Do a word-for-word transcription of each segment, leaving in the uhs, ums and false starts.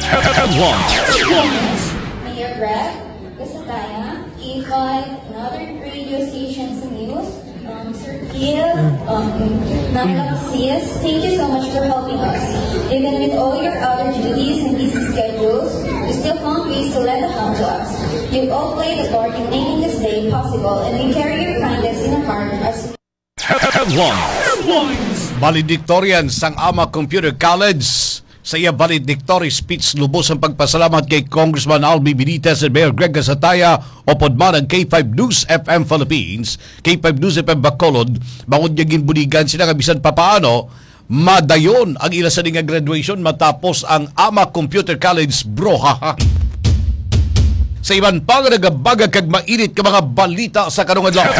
Headlines. Mayor Greg, Gasataya, A five, and other radio stations and news, um, Sir Kiel, um, Naglaksias, thank you so much for helping us. Even with all your other duties and busy schedules, you still found ways to lend a hand to us. You all played a part in making this day possible, and we carry your kindness in our heart as Headlines. Valedictorian sang Ama Computer College sa iya valedictory speech lubos ang pagpasalamat kay Congressman Albi Benitez at Mayor Greg Gasataya o podman ang K five News F M Philippines, K five News F M Bacolod, bangod niya ginbuligan sila kabisan papaano madayon ang ila sa nga graduation matapos ang Ama Computer College broha. Sa iban pa nga nagabaga kag mainit ka mga balita sa karong adlaw.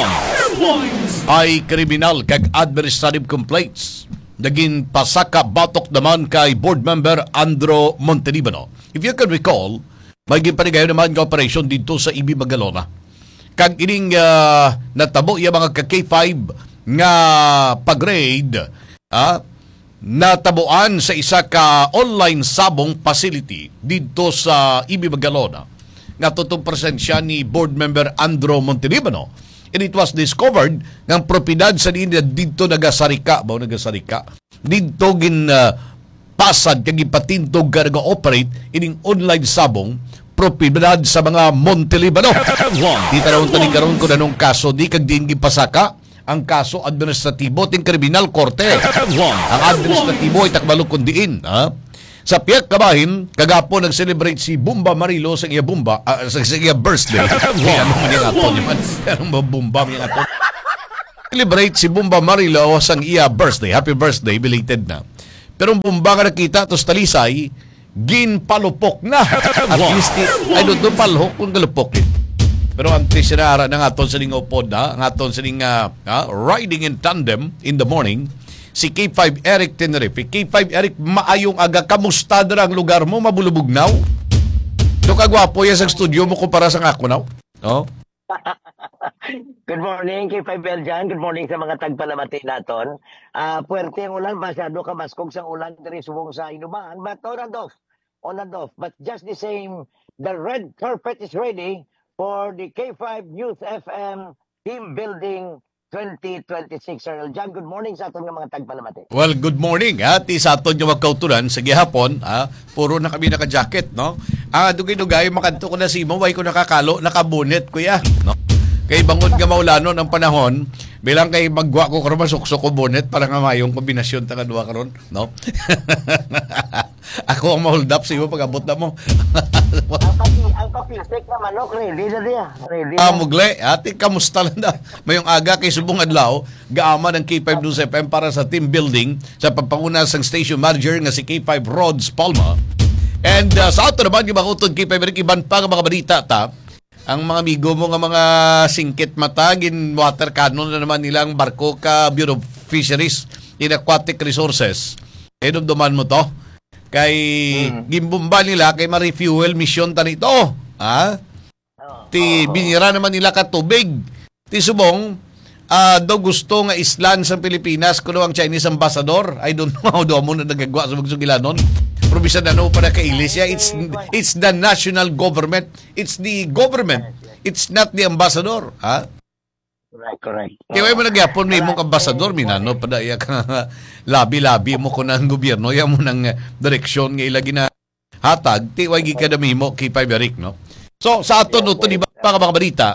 Ay kriminal kag administrative complaints naging pasaka batok naman kay board member Andro Montelibano. If you can recall, may gipanigayon naman ng operation dito sa I B Magalona. Kag ining uh, natabo yung mga ka-K five nga pag-grade, ah, natabuan sa isa ka online sabong facility dito sa I B Magalona. Nga tutong presensya ni board member Andro Montelibano. And it was discovered ng propiedad sa nila dito nagasarika, bao nagasarika. Dito gin uh, pasad kag ipatintog ka nag-operate ining online sabong propiedad sa mga Montelibano. Di tarawon tani karon kun anong kaso di kag diin gipasaka ang kaso administratibo ting kriminal korte. Ang administratibo ay takbalo kun diin, ha? Sa piyak kabahin, kagapon nag-celebrate si Bumba Marilo sa iya Bumba, uh, sa, sa iya birthday. Kaya ano man yung ato niya man? Anong Bumba yung ato? Celebrate si Bumba Marilo sa iya birthday. Happy birthday, belated na. Pero ang Bumba nga nakita, tos talisay, ginpalupok na. At least, ay doon doon palhok kung galupok. Pero antes sinara ng aton sa ning upod, ha? Ang aton sa ning uh, uh, riding in tandem in the morning, si K five Eric Tenerife. K five Eric, maayong aga. Kamusta na ang lugar mo? Mabulubog now? Ito kagwapo yan sa studio mo kumpara sa ako now? No? Good morning, K five L dyan. Good morning sa mga tagpalamati naton. Uh, puwerte ang ulan. Masyado ka maskog sa ulan dari subong sa inuman. But on and off. On and off. But just the same, the red carpet is ready for the K five News F M team building twenty twenty-six. Sir Eljan, good morning sa aton nga mga tagpalamati. Well, good morning. Ha? Ti sa aton yung magkauturan sa gihapon, ha? Puro na kami naka-jacket, no? Ah, dugay-dugay, makanto ko na si Mo, way ko nakakalo, nakabunet, kuya, no? Kay bangon nga maulano ng panahon, bilang kay magwa ko karon masuksok ko bonnet para nga mayong kombinasyon ta kadua karon, no? Ako ang ma-hold up sa iyo pag-abot na mo. ang papi, ang papisik na manok, ready na diya. Ready na. Ah, mugle, ati, kamusta lang na? Mayong aga kay subong adlaw, gaama ng K five News F M para sa team building sa pagpanguna sang station manager nga si K five Rods Palma. And uh, sa ato naman, yung mga utod K five, iban pa nga mga balita ta, ang mga amigo mo nga mga singkit mata, gin water cannon na naman nilang barko ka Bureau of Fisheries in Aquatic Resources. E dumduman mo to. Kay mm-hmm. gimbumba nila kay ma-refuel mission ta nito. Ha? Ti binira naman nila ka tubig. Ti subong uh, daw gusto nga islan sa Pilipinas kuno ang Chinese ambassador. I don't know do mo na nagagwa sa magsugilanon. Probisa na no para kay Ilisya. It's it's the national government. It's the government. It's not the ambassador. Ha? Correct, correct. Kaya mo nagyapon may mong ambasador, minano, padaya ka labi-labi mo ko ng gobyerno, yan mo ng direksyon nga ilagi na hatag, tiwagi ka na mo kay Five Eric, no? So, sa ato, no, ito, di ba, mga mga balita,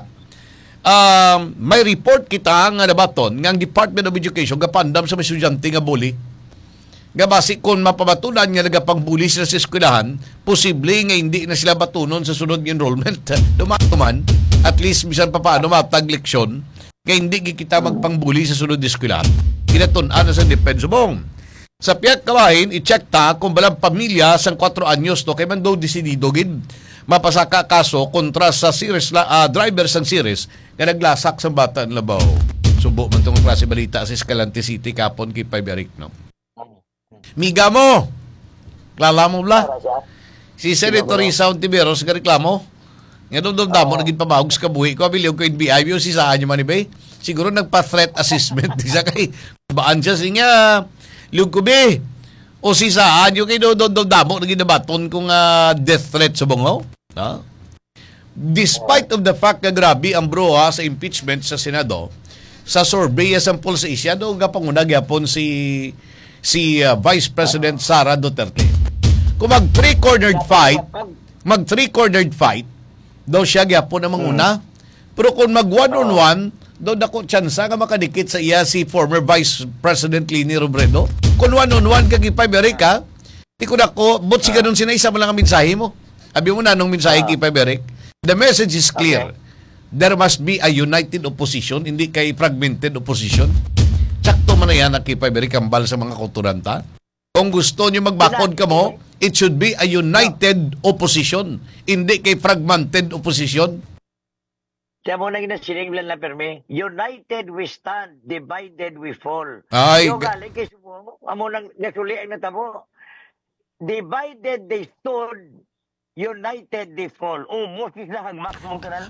um, may report kita nga nabaton, nga ang Department of Education, kapandam sa mga estudyante nga bully, nga basi kung mapabatulan nga nagapang-bully sila sa eskwelahan, posible nga hindi na sila batunon sa sunod ng enrollment. Dumatuman, at least bisan pa paano matag leksyon, kaya hindi kita magpangbuli sa sunod na eskwelahan. Kinatunan na sa depensa mong. Sa piyak kawahin, i-check ta kung balang pamilya sang kwatro anyos to, kaya man daw desidido gid mapasaka kaso kontra sa series la, uh, driver sang series nga naglasak sa bata ng Labaw. Subo man itong klase balita sa Escalante City kapon kay Five Eric, no? Miga mo! Klala mo bla? Si Senator Risa Ontiveros nga reklamo. Nga doon doon damo, naging pamahog sa kabuhi ko. Abiliw ko N B I, yung si saan niya man ibay. Siguro nagpa-threat assessment. Isa kay, baan siya siya, liw ko be, O si saan yung kinodododamo na ginabaton kung uh, death threat sa bungaw? Ha? Despite of the fact na grabe ang bro ha, sa impeachment sa Senado, sa survey sa pulse isya, doon nga pangunag yapon si si uh, Vice President Sara Duterte. Kung mag three-cornered fight, mag three-cornered fight, daw siya gyapon na manguna. Pero kung mag one-on-one, daw dako tsansa nga makadikit sa iya si former Vice President Leni Robredo. Kung one-on-one kag ipay Amerika, di ko dako, but si ganun sinaysa mo lang ang mensahe mo. Abi mo na nung mensahe kay Paberic. The message is clear. Okay. There must be a united opposition, hindi kay fragmented opposition. Sakto man na yan na kay Paberic kambal sa mga kulturanta. Kung gusto niyo magbakod ka mo, it should be a united opposition, hindi kay fragmented opposition. Kaya mo na ginasiling lang perme, united we stand, divided we fall. Ay, yung galing kay sumo, amo nang nasuli ang natabo. Divided they stood, united they fall. Oh, mo sila hagmak mong tanan.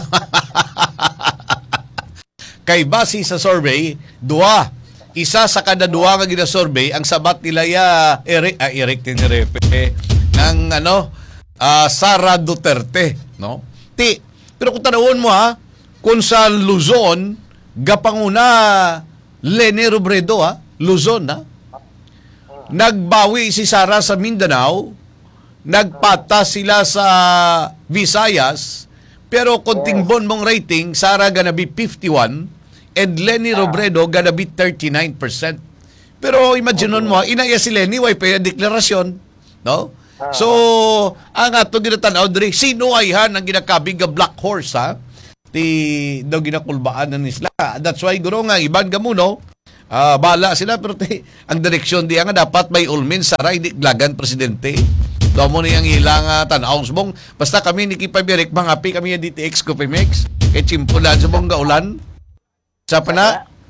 Kay base sa survey, dua. Isa sa kada dua nga gina-survey, ang sabat nila ya Eric, ah, Eric Tinirepe, ng ano, uh, Sara Duterte, no? Ti, pero kung tanawon mo ha, kung sa Luzon, gapanguna Leni Robredo ha, Luzon ha, nagbawi si Sara sa Mindanao, nagpata sila sa Visayas, pero konting bon mong rating, Sara gonna be fifty-one, and Leni Robredo gonna be thirty-nine percent. Pero imagine mo, inaya si Leni, way pa yung deklarasyon, no? So, ang ato ginatanaw diri, sino ay han ang ginakabig nga black horse ha? Ti daw ginakulbaan na nisla. That's why guro nga iban gamuno, uh, bala sila pero ti, ang direksyon diya nga dapat may ulmin sa ray diglagan presidente. Daw mo niyang ilang uh, tanaw subong basta kami ni Kipaberic mangapi kami yung D T X Copimex kay chimpulan subong gaulan. Sa pa na?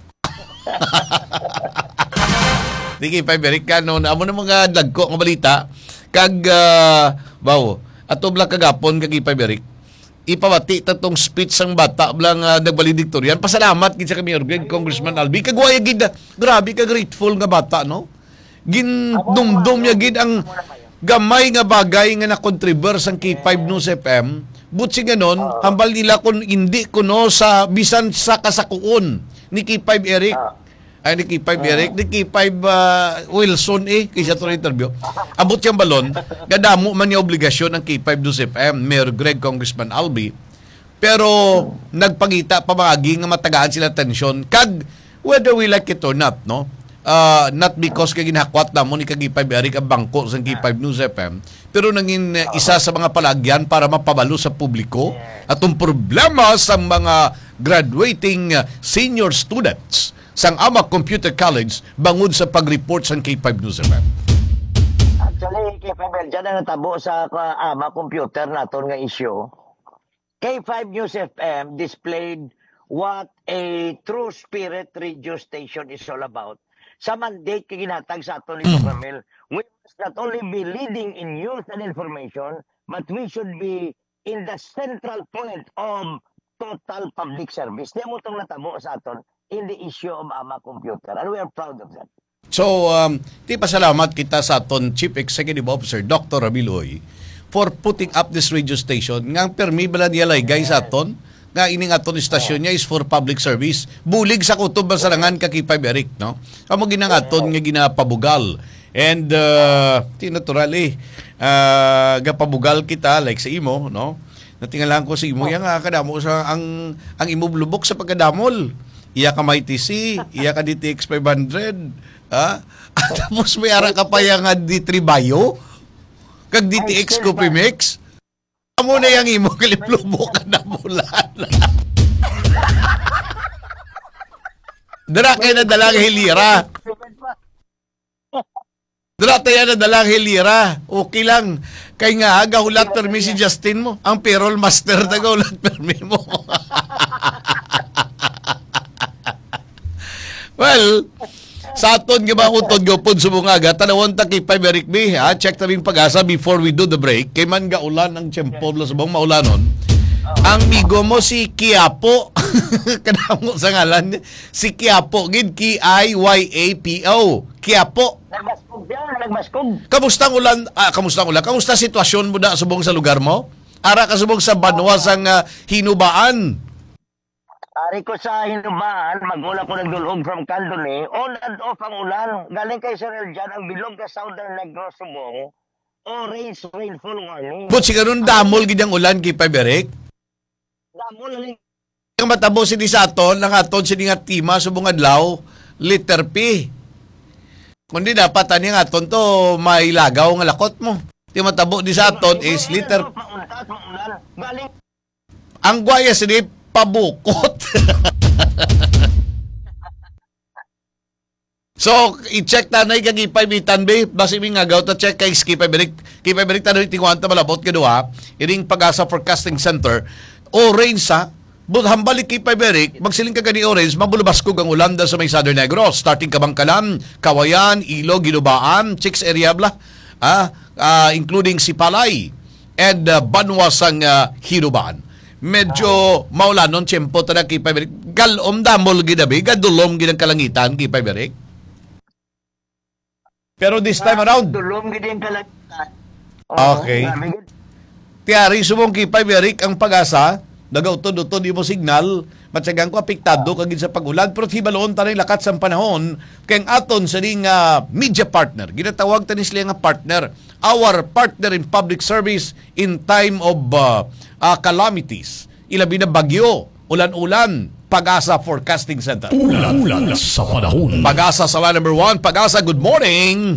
Di Kipaberic ka no, amo na mga dagko nga balita kag uh, bawo ato bla kagapon kag Kipaberic ipawati tatong speech sang bata blang uh, nagbalediktoryan. Pasalamat gid sa kami Greg Congressman Albi kag waya gid grabe ka grateful nga bata no. Gin dumdum ya gid ang gamay nga bagay nga na-contribute sang K five News F M. But si ganon, hambal nila kung hindi kuno sa bisan sa kasakuon ni K five Eric. Ay, ni K five Eric, ni K five uh, Wilson eh, kaysa ito na interview. Abot yung balon, kadamo man yung obligasyon ng K five News F M, Mayor Greg Congressman Albi. Pero, nagpagita pamagi nga matagaan sila tensyon. Kag, whether we like it or not, no? Uh, not because kay ginakwat na mo ni K five Eric ang bangko sa K five News F M, pero nangin uh, isa sa mga palagyan para mapabalo sa publiko atong problema sa mga graduating uh, senior students sang Ama Computer College bangod sa pag-report sa K five News F M. Actually, K five dyan na natabo sa uh, Ama Computer naton nga issue. K five News F M displayed what a true spirit radio station is all about. Sa mandate kay ginhatag sa aton ni Ramel, we must not only be leading in news and information, but we should be in the central point of total public service. Di mo itong natabo sa aton in the issue of Ama Computer. And we are proud of that. So, um, di pasalamat kita sa aton Chief Executive Officer, Doctor Rabiloy, for putting up this radio station. Nga permi bala niya guys sa aton, nga ining aton istasyon niya is for public service. Bulig sa kutob basarangan ka K five Eric, no? Amo ginang aton nga ginapabugal. And, uh, natural eh, uh, gapabugal kita, like sa imo, no? Natingalan ko sa imo, yan nga kadamo sa ang, ang imo lubok sa pagkadamol. Iya ka may T C, iya ka D T X five hundred, ha? At tapos may ara ka pa yung D three Bio, kag D T X Copimex. Amo na yung imo kaliplubo ka na mulan. Dara kayo na dalang hilira. Dara tayo na dalang hilira. Okay lang. Kaya nga, gahulat permi si Justin mo. Ang payroll master na gahulat permi mo. Well, sa aton nga ba utod gopod sumungaga, tanawon ta kay K five Eric B, ha? Check tabing pag-asa before we do the break. Kay man gaulan ang tiyempo sa bang maulanon. Ang migo mo si Quiapo. Kanamo sa ngalan. Si Quiapo. Gid K I Y A P O. Quiapo. Nagmaskog siya, nagmaskog. Kamusta ang ulan? Ah, kamusta ang ulan? Kamusta sitwasyon mo na subong sa lugar mo? Ara ka subong sa banwa sang uh, hinubaan. Ari ko sa hinubaan, magula ko nagdulog from Candone, on and off ang ulan. Galing kay Sir Eljan, ang bilog ka Southern Negros Subong, orange rainfall warning. But si karon damol gid ang ulan kay Paberic. Damo na rin. Ang matabo sini sa aton, ang aton sini nga tima subong adlaw, liter P. Kundi dapat ani nga aton to may lagaw nga lakot mo. Ti matabo di sa aton is liter. Mauntat, maulan. Galing Ang guaya sini pabukot. So, i-check tanay kag ipay bitan be, basi mi nga gaw ta check kay Ski Paberic. Kay Paberic tanay tinguan ta malabot kedua, ining Pag-asa Forecasting Center, orange sa but hambalik kay Paberic, magsiling ka gani orange, mabulabas ko ang ulanda sa may Southern Negros, starting Kabangkalan, Kawayan, Ilo, Ginubaan, Chicks area bla, ah, ah, including Sipalay and uh, Banwasang uh, Hinubaan. Medyo maulanon tiyempo ta na kay Paberic. Galom damol gidabi, gadulom gid ang kalangitan kay Paberic. Pero this time around, dulong gid ang kalangitan. Okay. tiyari subong kay Paberic ang Pag-asa, nagautod-utod imo signal, matsagang ko apektado kagid sa pag-ulan, pero hibaloon ta rin lakat sa panahon, kay ang aton sa ring uh, media partner, ginatawag ta ni sila nga partner, our partner in public service in time of uh, uh, calamities, ilabi na bagyo, ulan-ulan, Pag-asa Forecasting Center. Ulan-ulan sa panahon. Pag-asa sa line number one. Pag-asa, good morning.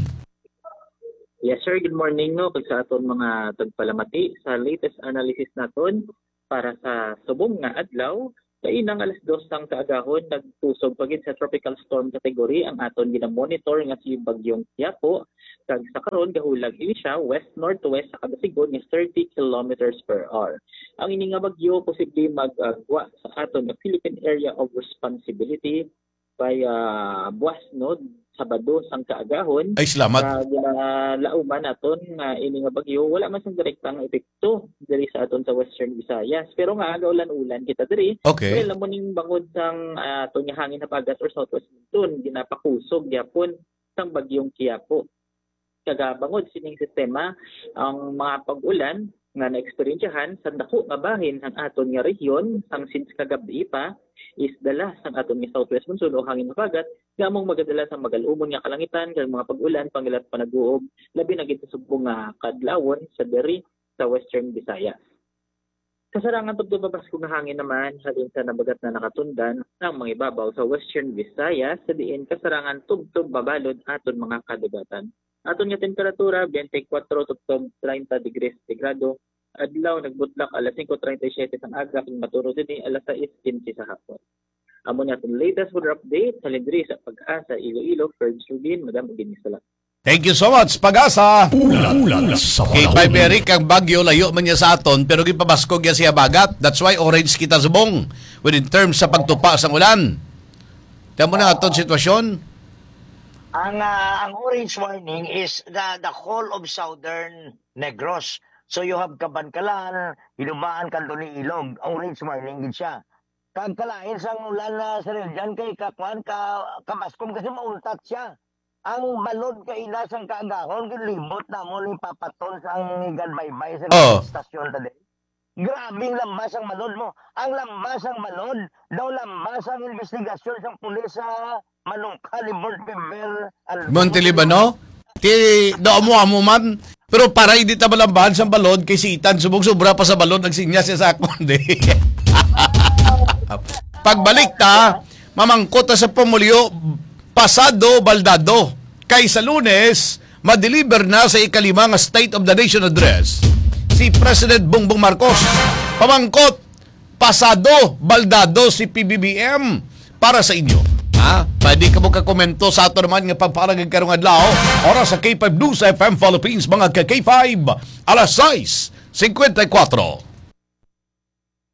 Yes sir, good morning no pag sa aton mga tagpalamati sa latest analysis naton para sa subong nga adlaw kainang alas dos sang kaagahon nagtusog pagid sa tropical storm category ang aton gina-monitor nga si bagyong Quiapo kag sa karon gahulag ini siya west northwest sa kadasigon nga thirty kilometers per hour. Ang ini nga bagyo posible magagwa sa aton nga Philippine Area of Responsibility by uh, buwas no Sabado sang kaagahon. Ay, salamat. Uh, ginalauman naton nga ini nga bagyo wala man sang direktang epekto diri sa aton sa Western Visayas. Pero nga aga ulan-ulan kita diri. Okay. Well, amo ning bangod sang uh, aton nga hangin habagat or southwest monsoon ginapakusog gyapon sang bagyong Quiapo. Kagabangod sining sistema ang mga pag-ulan nga naeksperiensyahan sa dako nga bahin ang aton nga rehiyon sang since kagabi pa is dala sang aton nga southwest monsoon o hangin habagat gamong magadala sa magalumon nga kalangitan kag mga pag-ulan pangilat panaguob labi na gid sa subong nga kadlawon sa diri sa Western Visayas. Kasarangan tugtog babasko nga hangin naman halin sa nabagat na nakatundan ang mga ibabaw sa Western Visayas sa diin kasarangan tugtog babalod aton mga kadagatan. Aton nga temperatura twenty-four tugtog thirty degrees Centigrado. Adlaw nagbutlak alas five thirty-seven sang aga kung maturo din alas six fifteen sa hapon. Amo nga itong latest weather update sa Lindri sa Pag-asa Iloilo, Ferds Rubin, Madam Uginis Salat. Thank you so much, Pag-asa. Ulan-ulan sa Kay panahon. Paberic, ang bagyo layo man niya sa aton, pero gipabaskog niya siya bagat. That's why orange kita subong within terms sa pagtupa sa ulan. Tiyan mo na aton sitwasyon. Ang uh, ang orange warning is the the whole of Southern Negros. So you have Kabangkalan, Hinubaan, Candone, Ilog. Orange warning gid siya. Kag kalain sang ulan na sa diyan kay kakwan ka kamaskom kasi mauntat siya. Ang balod kay ina sang kaagahon gilibot na mo ni papaton sang ganbaybay sa Oh. stasyon tadi. Grabing lambas ang malod mo. Ang lambas ang malod, daw lambas ang investigasyon sa pulis sa Manungka ni Board Member Monte Libano, ti do mo amo man. Pero para hindi ta malambahan sa balon kay si Itan subog sobra pa sa balon nagsinya siya sa akon di. Pagbalik ta, mamangkot ta sa pamulyo pasado baldado. Kay sa Lunes, ma-deliver na sa ikalima nga State of the Nation Address si President Bongbong Marcos. Pamangkot pasado baldado si P B B M para sa inyo. Ha? Pwede ka mo kakomento sa ato naman nga pagparagag karong adlaw. Oras sa K five News F M Philippines, mga ka-K five, alas sais fifty-four.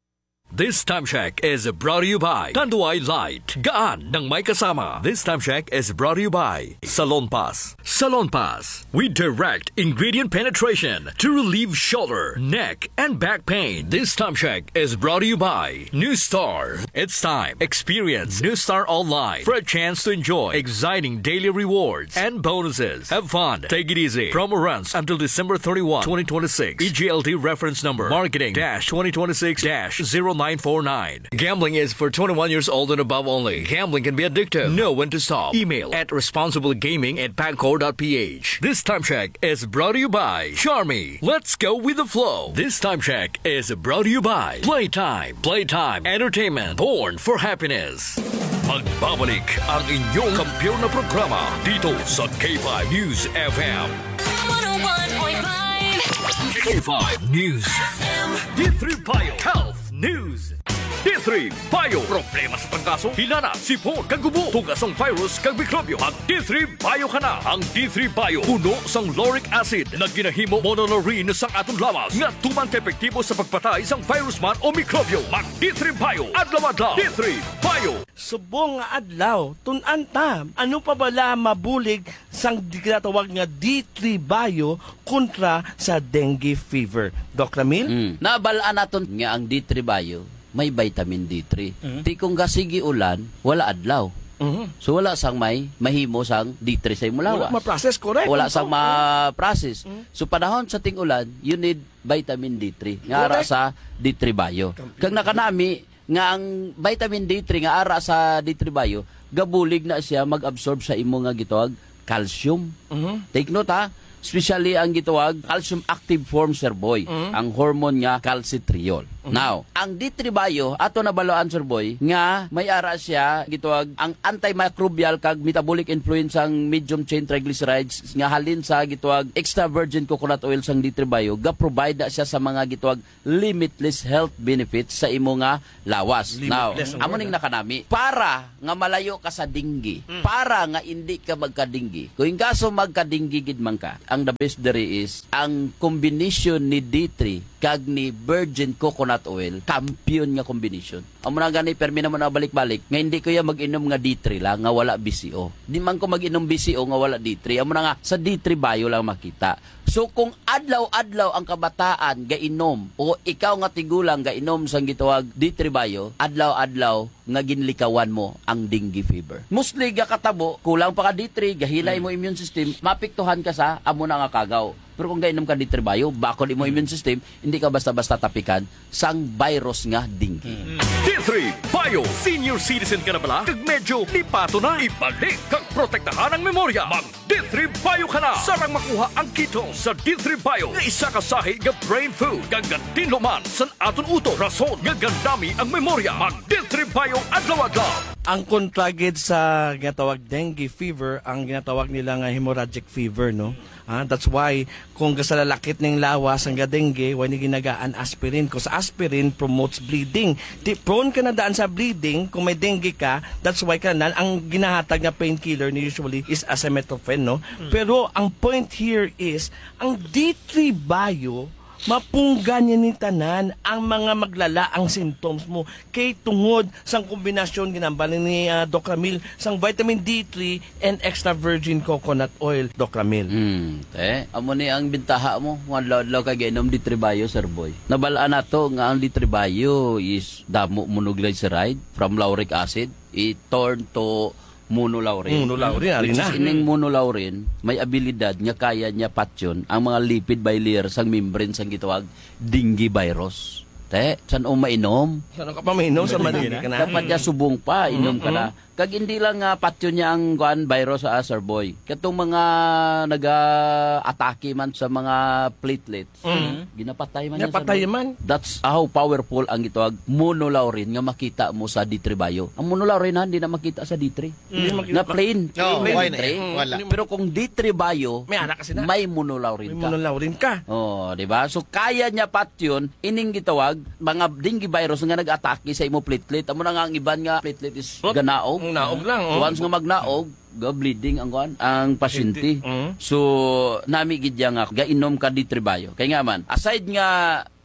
This time check is brought to you by Tanduay Light. Gaan ng may kasama. This time check is brought to you by Salon Pass. Salon Pass. We direct ingredient penetration to relieve shoulder, neck, and back pain. This time check is brought to you by New Star. It's time. Experience New Star online for a chance to enjoy exciting daily rewards and bonuses. Have fun. Take it easy. Promo runs until December thirty-first, twenty twenty-six. E G L T reference number marketing dash twenty twenty-six dash zero nine four nine. Gambling is for twenty-one years old and above only. Gambling can be addictive. Know when to stop. Email at responsiblegaming at pagcor dot p h. This time check is brought to you by Charmy. Let's go with the flow. This time check is brought to you by Playtime. Playtime Entertainment. Born for happiness. Magbabalik ang inyong kampiyon na programa dito sa K five News F M. one oh one point five K five News F M. D three Bio Health News. D three Bio. Problema sa pangkaso? Hilana, sipon, kagubo, tugas ang virus, kag mikrobyo. Mag D three Bio ka na. Ang D three Bio, puno sang lauric acid na ginahimo monolaurin sa atong lawas nga tumang epektibo sa pagpatay sang virus man o mikrobyo. Mag D three Bio. Adlaw-adlaw. D three Bio. Subong nga adlaw, tunan ta, ano pa bala mabulig sang ginatawag nga D three Bio kontra sa dengue fever. Doc Ramil? Mm. Naabalaan naton nga ang D three Bio may vitamin D three. Mm-hmm. Ti kung gasigi ulan, wala adlaw. Mm-hmm. So wala sang may mahimo sang D three sa imong lawas. Wala ma-process, correct. Wala sang ma-process. Mm-hmm. So panahon sa ting ulan, you need vitamin D three nga ara sa D three Bio. Kag nakanami nga ang vitamin D three nga ara sa D three Bio, gabulig na siya mag-absorb sa imo nga gitawag calcium. Mm-hmm. Take note ha. Especially ang gitawag calcium active form, sir boy, mm-hmm. ang hormone nga calcitriol. Mm-hmm. Now, ang D three Bio ato nabaloan, sir boy, nga may ara siya gitawag ang antimicrobial kag metabolic influence ang medium chain triglycerides nga halin sa gitawag extra virgin coconut oil sang D three Bio, ga provide siya sa mga gitawag limitless health benefits sa imo nga lawas. Limitless. Now, amo ning nakanami para nga malayo ka sa dengue, mm. para nga hindi ka magka-dengue. Kung kaso magka-dengue gid man ka, ang the best there is ang combination ni D three kag ni virgin coconut oil, kampiyon nga combination. Amo na gani permi naman na balik-balik nga hindi ko ya mag-inom nga D three lang nga wala B C O. Di man ko mag-inom B C O nga wala D three. Amo na nga sa D three Bio lang makita. So kung adlaw-adlaw ang kabataan gainom o ikaw nga tigulang gainom sang gitawag D three Bio, adlaw-adlaw nga ginlikawan mo ang dengue fever. Mostly ga katabo, kulang pa ka D three, gahilay mo immune system, mapiktuhan ka sa amo na nga kagaw. Pero kung gainom ka D three Bio, bakod imo immune system, hindi ka basta-basta tapikan sang virus nga dengue. Mm. D three Bio. Senior citizen ka na pala? Kag medyo lipato na. Ibalik kag protektahan ang memorya. Mag D three Bio ka na. Sarang makuha ang kito sa D three Bio. Nga isa ka sahi nga brain food. Gagantin luman san aton uto. Rason nga gandami ang memorya. Mag D three Bio adlaw-adlaw. Ang kontragid sa ginatawag dengue fever, ang ginatawag nila nga hemorrhagic fever, no? Ah, that's why kung kasalalakit ng lawas ang dengue, why ni ginagaan aspirin. Kasi aspirin promotes bleeding. Di, prone ka na daan sa bleeding, kung may dengue ka, that's why ka na, ang ginahatag na painkiller ni usually is acetaminophen, no? Mm. Pero ang point here is, ang D three Bio, mapunggan niya ni tanan ang mga maglala ang symptoms mo kay tungod sang kombinasyon ginambal ni uh, Doc Ramil sang vitamin D three and extra virgin coconut oil, Doc Ramil. Hmm. Eh, amo ni ang bintaha mo, mga law kay gainom D three Bio, sir boy. Nabalaan nato nga ang D three Bio is damo monoglyceride from lauric acid. It turn to monolaurin. Monolaurin, Which na. is ining monolaurin, may abilidad nga kaya niya patyon ang mga lipid bilayer sang membrane sang gitawag dengue virus. Te, san o mainom? Saan ka pa mainom? Saan madili ka na? Dapat niya subong pa, inom ka na. Kag hindi lang nga patyon niya ang kuan virus sa sir boy. Katong mga naga-atake man sa mga platelets, mm-hmm. ginapatay man niya. Ginapatay man. That's how powerful ang gitawag monolaurin nga makita mo sa D three Bio. Ang monolaurin ha, hindi na makita sa D three. Mm. Na plain. No, plain why D three. na? Wala. Pero kung D three Bio, may anak kasi na. May monolaurin may ka. monolaurin ka. Oh, di ba? So kaya niya patyon ining gitawag mga dengue virus nga nag-atake sa imo platelet. Amo na nga ang iban nga platelet is ganaog. Ang naog lang. Oh. Once nga magnaog, ga bleeding ang kuan ang pasyente. Mm-hmm. So nami gid nga gainom ka D three Bio. Kay nga man, aside nga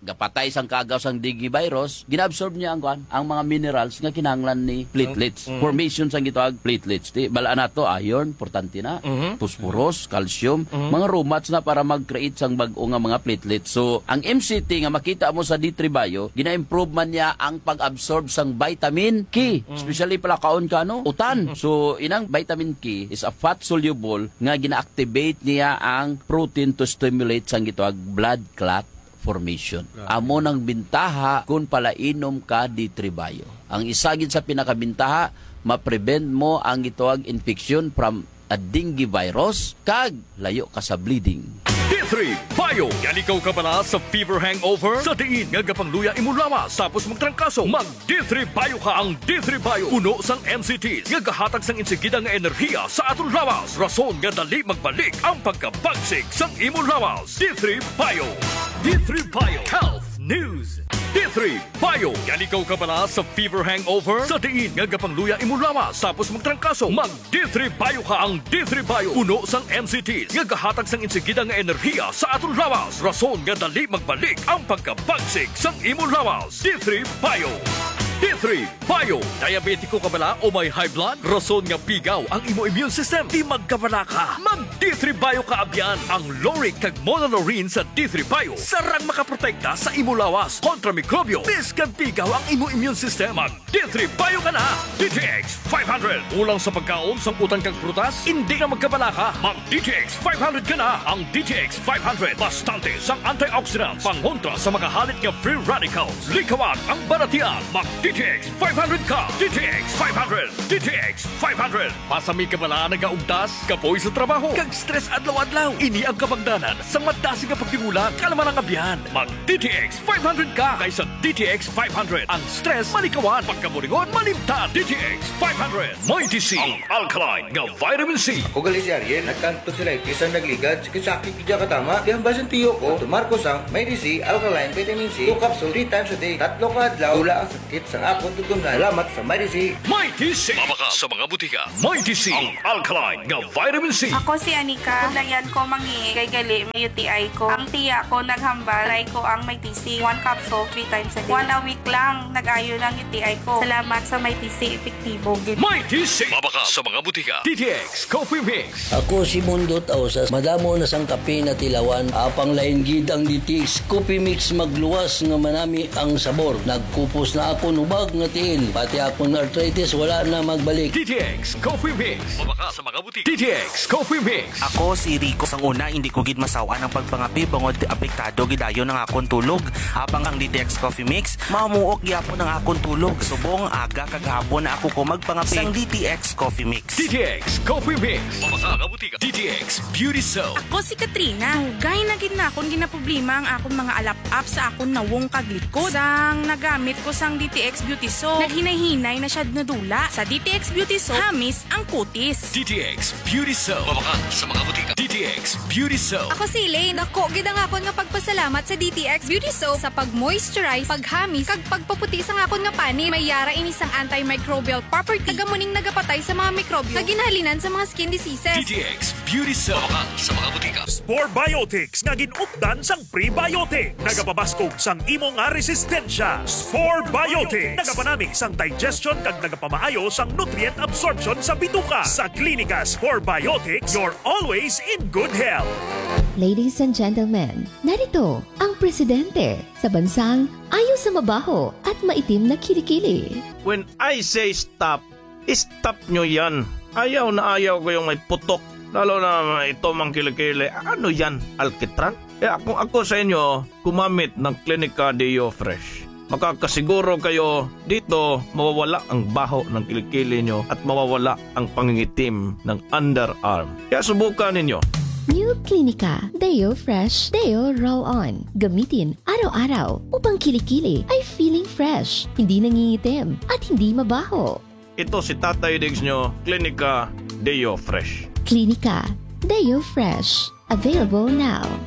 gapatay sang kagaw sang dengue virus, ginaabsorb niya ang kwan, ang mga minerals nga kinahanglan ni platelets. Mm. Formation sang gitawag platelets. Di bala nato iron, importante na, Mhm. phosphorus, calcium, mga romats na para mag-create sang bag-o nga mga platelets. So, ang M C T nga makita mo sa D three Bio, gina-improve man niya ang pag-absorb sang vitamin K, especially pala kaon ka no, utan. So, inang vitamin K is a fat soluble nga gina-activate niya ang protein to stimulate sang gitawag blood clot formation. Amo nang bintaha kung palainom ka D three Bio. Ang isagin sa pinakabintaha, ma-prevent mo ang gitawag infection from a dengue virus kag layo ka sa bleeding. D three Bio. Yan ikaw ka bala sa fever hangover? Sa diin nga gapangluya imo lawas tapos magtrangkaso. Mag D three Bio ka. Ang D three Bio puno sang M C Ts nga gahatag sang insigida nga enerhiya sa atong lawas. Rason nga dali magbalik ang pagkabagsik sang imo lawas. D three Bio. D three Bio Health News. D three Bio. Yan ikaw ka bala sa fever hangover? Sa diin nga gapangluya imo lawas tapos magtrangkaso. Mag D three Bio ka. Ang D three Bio puno sang M C Ts nga gahatag sang insigida nga enerhiya sa atong lawas. Rason nga dali magbalik ang pagkabagsik sang imo lawas. D three Bio. D three Bio. Diabetiko ka bala o may high blood? Rason nga pigaw ang imo immune system. Di magkabala ka. Mag D three Bio ka abyan. Ang Loric kag Monolorine sa D three Bio sarang makaprotekta sa imo lawas kontra mikrobyo. Bis kag pigaw ang imo immune system. Mag D three Bio ka na. D T X five hundred. Ulang sa pagkaon sang utang kag prutas? Hindi ka magkabala ka. Mag D T X five hundred ka na. Ang D T X five hundred bastante sang antioxidants pangontra sa makahalit nga free radicals. Likawan ang baratian. Mag D T X five hundred ka. D T X five hundred. D T X five hundred. Pasami ka bala nagaugdas, kapoy sa trabaho, kag stress adlaw-adlaw. Ini ang kabagdanan sa madasi nga pagtimula kalaman ang abyan. Mag D T X five hundred ka kaysa D T X five hundred. Ang stress malikawan, pagkamuringon malimtan. D T X five hundred. May T C, ang alkaline nga vitamin C. Ugali si Ariel, nagkanto sila isang nagligad, sakit-sakit kaya katama. Kaya basan tiyo ko, tumarko sang may D C, alkaline, vitamin C, two capsule, three times a day, tatlo ka adlaw, tula ang sakit sa akong tutong na alamat sa may D C. May T C. Mabaka sa mga butika. May T C, ang alkaline nga vitamin C. Ako si Anika. Dayan ko mangi kay gali may U T I ko. Ang tiya ko naghambal, try ko ang may T C. One capsule, three times a day. One a week lang, nag-ayo ng U T I ko. Salamat sa may T C, epektibo. May T C. Mabaka sa mga butika. D T X Coffee Mix. Ako si Mundo Tausas, madamo na sang kape na tilawan, apang lain gid ang D T X Coffee Mix magluwas nga manami ang sabor. Nagkupos na ako nubag nga tiil, pati akong arthritis wala na magbalik. D T X Coffee Mix. Mabaka sa mga butika. D T X Coffee Mix. Ako si Rico. Sang una, hindi ko gid masawaan ang pagpangapi bangod apektado gidayo ng akong tulog. Habang ang D T X Coffee Mix, mamuok gyapon ang akong tulog. Subong aga kag hapon na ako ko magpangapi sang D T X Coffee Mix. D T X Coffee Mix. Mabaka nga butika. D T X Beauty Soap. Ako si Katrina. Hugay na gid na akong ginaproblema ang akong mga alap-up sa akong nawong kaglikod. Sang nagamit ko sang D T X Beauty Soap, naghinay-hinay na siya nadula. Sa D T X Beauty Soap, hamis ang kutis. D T X Beauty Soap. Mabaka sa mga butika. D T X Beauty Soap. Ako si Elaine. Ako, gid ang akon nga pagpasalamat sa D T X Beauty Soap sa pag-moisturize, paghamis, kag pagpaputi sa akon nga pani. May yara ini sang antimicrobial property. Nagamuning nagapatay sa mga mikrobyo na ginhalinan sa mga skin diseases. D T X Beauty Soap. Mabaka sa mga butika. Spore Biotics nga ginupdan sang prebiotic. Nagapabaskog sang imo nga resistensya. Spore Biotics. Nagapanami sang digestion kag nagapamaayo sang nutrient absorption sa bituka. Sa klinika Spore Biotics, you're always in good health. Ladies and gentlemen, narito ang presidente sa bansang ayaw sa mabaho at maitim na kilikili. When I say stop, stop nyo yan. Ayaw na ayaw ko yung may putok. Lalo na ito mang kilikili. Ano yan? Alkitran? Kaya kung ako sa inyo, kumamit ng Clinica Deo Fresh. Makakasiguro kayo dito mawawala ang baho ng kilikili nyo at mawawala ang pangingitim ng underarm. Kaya subukan ninyo. New Clinica Deo Fresh Deo Roll-On. Gamitin araw-araw upang kilikili ay feeling fresh, hindi nangingitim at hindi mabaho. Ito si Tatay Diggs nyo, Clinica Deo Fresh. Clinica Deo Fresh. Available now.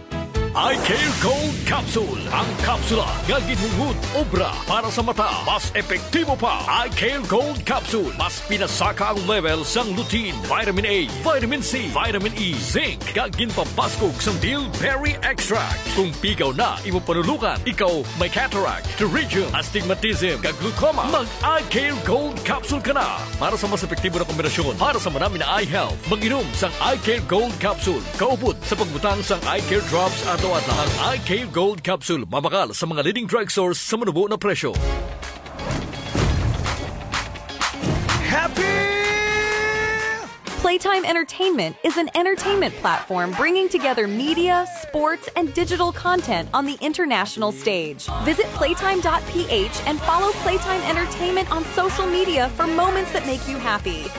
iCare Gold Capsule. Ang kapsula nga ginhungod obra para sa mata. Mas epektibo pa. iCare Gold Capsule. Mas pinasaka ang level sang lutein, vitamin A, vitamin C, vitamin E, zinc. Kag ginpapaskog sang bilberry extract. Kung pigaw na imo panulukan, ikaw may cataract, pterygium, astigmatism, kag glaucoma, mag-iCare Gold Capsule ka na. Para sa mas epektibo na kombinasyon, para sa marami na eye health, mag-inom sang iCare Gold Capsule. Kaupod sa pagbutang sang iCare Drops adlaw-adlaw. Ang iCare Gold Capsule mabakal sa mga leading drugstores sa manubo na presyo. Happy! Playtime Entertainment is an entertainment platform bringing together media, sports, and digital content on the international stage. Visit playtime dot p h and follow Playtime Entertainment on social media for moments that make you happy.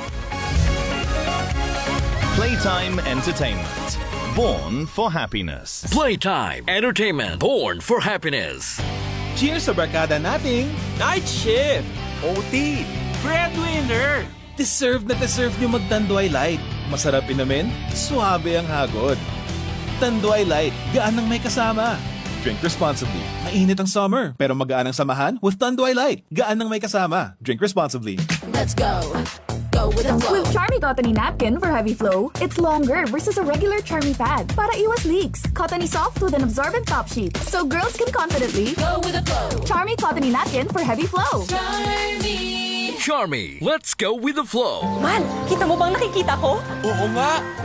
Playtime Entertainment. Born for happiness. Playtime Entertainment. Born for happiness. Cheers sa barkada nating Night Shift, O T, Breadwinner. Deserve na deserve nyo mag-Tanduay Light. Masarap inamin, suabe ang hagod. Tanduay Light, gaan ng may kasama. Drink responsibly. Mainit ang summer, pero magaan ang samahan with Tanduay Light. Gaan ng may kasama. Drink responsibly. Let's go. Go with the flow. With Charmy Cottony Napkin for heavy flow, it's longer versus a regular Charmy pad. Para iwas leaks. Cottony soft with an absorbent top sheet. So girls can confidently go with the flow. Charmy Cottony Napkin for heavy flow. Charmy. Charmy. Let's go with the flow. Man, kita mo bang nakikita ko? Oo nga.